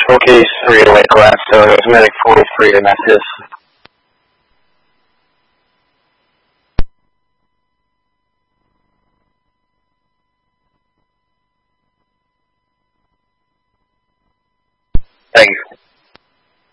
case 308 Gladstone. It was medic 43 and that's his. Thank you.